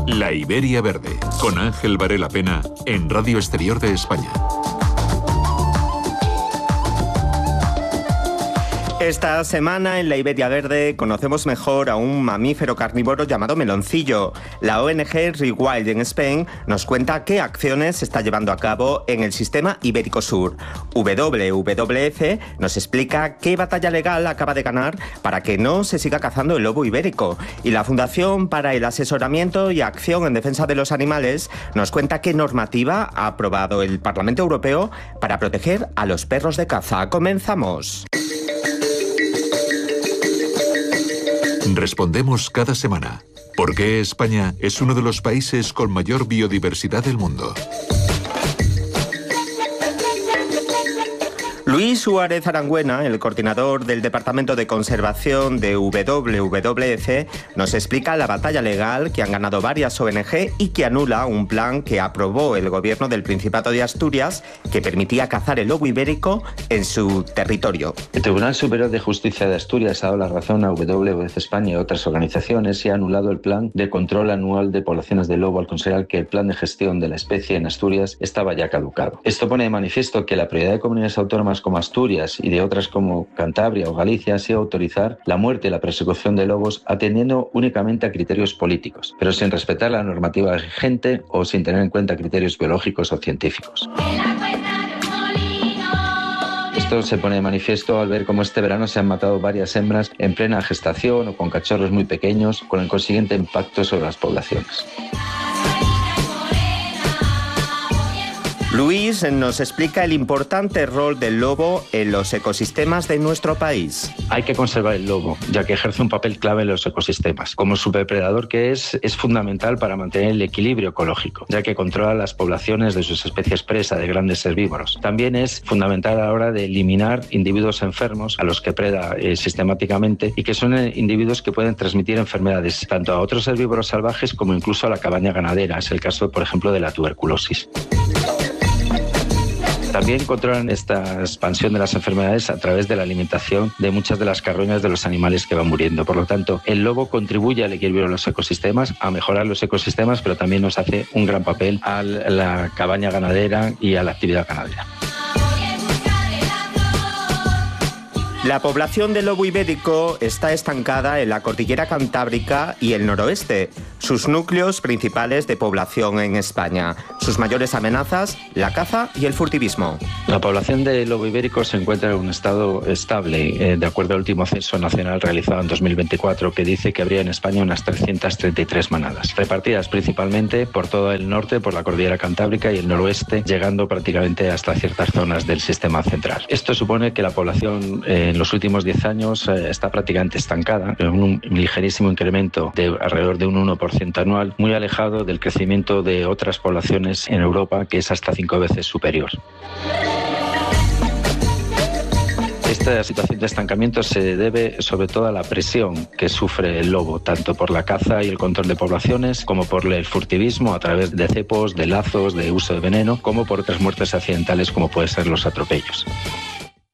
La Iberia Verde, con Ángel Varela Pena, en Radio Exterior de España. Esta semana en la Iberia Verde conocemos mejor a un mamífero carnívoro llamado meloncillo. La ONG Rewild en Spain nos cuenta qué acciones se está llevando a cabo en el sistema Ibérico Sur. WWF nos explica qué batalla legal acaba de ganar para que no se siga cazando el lobo ibérico. Y la Fundación para el Asesoramiento y Acción en Defensa de los Animales nos cuenta qué normativa ha aprobado el Parlamento Europeo para proteger a los perros de caza. ¡Comenzamos! Respondemos cada semana. ¿Por qué España es uno de los países con mayor biodiversidad del mundo? Luis Suárez Arangüena, el coordinador del Departamento de Conservación de WWF, nos explica la batalla legal que han ganado varias ONG y que anula un plan que aprobó el gobierno del Principado de Asturias que permitía cazar el lobo ibérico en su territorio. El Tribunal Superior de Justicia de Asturias ha dado la razón a WWF España y otras organizaciones y ha anulado el plan de control anual de poblaciones de lobo al considerar que el plan de gestión de la especie en Asturias estaba ya caducado. Esto pone de manifiesto que la prioridad de comunidades autónomas como Asturias y de otras como Cantabria o Galicia ha sido autorizar la muerte y la persecución de lobos atendiendo únicamente a criterios políticos, pero sin respetar la normativa vigente o sin tener en cuenta criterios biológicos o científicos. Esto se pone de manifiesto al ver cómo este verano se han matado varias hembras en plena gestación o con cachorros muy pequeños, con el consiguiente impacto sobre las poblaciones. Luis nos explica el importante rol del lobo en los ecosistemas de nuestro país. Hay que conservar el lobo, ya que ejerce un papel clave en los ecosistemas. Como superdepredador que es fundamental para mantener el equilibrio ecológico, ya que controla las poblaciones de sus especies presa de grandes herbívoros. También es fundamental a la hora de eliminar individuos enfermos a los que preda sistemáticamente y que son individuos que pueden transmitir enfermedades tanto a otros herbívoros salvajes como incluso a la cabaña ganadera. Es el caso, por ejemplo, de la tuberculosis. También controlan esta expansión de las enfermedades a través de la alimentación de muchas de las carroñas de los animales que van muriendo. Por lo tanto, el lobo contribuye al equilibrio de los ecosistemas, a mejorar los ecosistemas, pero también nos hace un gran papel a la cabaña ganadera y a la actividad ganadera. La población del lobo ibérico está estancada en la cordillera cantábrica y el noroeste, sus núcleos principales de población en España. Sus mayores amenazas, la caza y el furtivismo. La población de lobo ibérico se encuentra en un estado estable, de acuerdo al último censo nacional realizado en 2024, que dice que habría en España unas 333 manadas, repartidas principalmente por todo el norte, por la cordillera cantábrica y el noroeste, llegando prácticamente hasta ciertas zonas del sistema central. Esto supone que la población en los últimos 10 años está prácticamente estancada, con un ligerísimo incremento de alrededor de un 1% anual, muy alejado del crecimiento de otras poblaciones en Europa, que es hasta 5 veces superior. Esta situación de estancamiento se debe sobre todo a la presión que sufre el lobo, tanto por la caza y el control de poblaciones, como por el furtivismo a través de cepos, de lazos, de uso de veneno, como por otras muertes accidentales como pueden ser los atropellos.